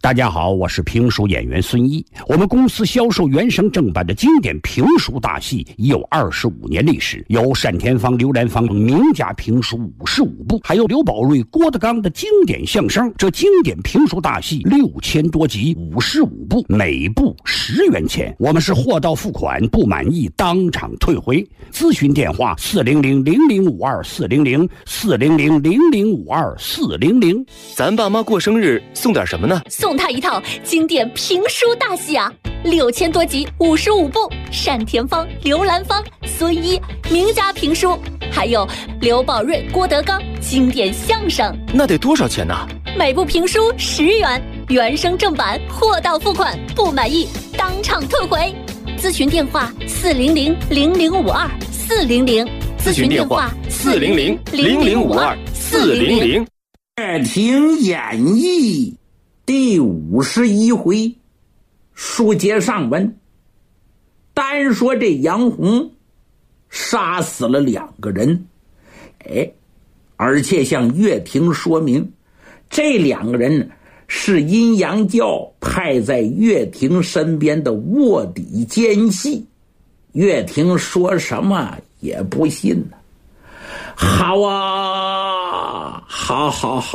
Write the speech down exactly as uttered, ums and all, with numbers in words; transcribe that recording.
大家好，我是评书演员孙一。我们公司销售原声正版的经典评书大戏已有二十五年历史，有单田芳、刘兰芳名家评书五十五部，还有刘宝瑞、郭德纲的经典相声。这经典评书大戏六千多集，五十五部，每部十元钱。我们是货到付款，不满意当场退回。咨询电话：四零零零零五二四零零四零零零零五二四零零。 咱爸妈过生日送点什么呢？ 送他一套经典评书大戏啊，六千多集，五十五部，单田芳、刘兰芳、孙一名家评书，还有刘宝瑞、郭德纲经典相声。 那得多少钱呢？ 每部评书十元，原声正版，货到付款，不满意当场退回。咨询电话：四零零零零五二四零零。 咨询电话：四零零零零五二四零零。 乐亭演义第五十一回，书接上文。单说这杨红杀死了两个人，哎，而且向乐亭说明，这两个人是阴阳教派在乐亭身边的卧底奸细。乐亭说什么也不信呢。好啊，好好好。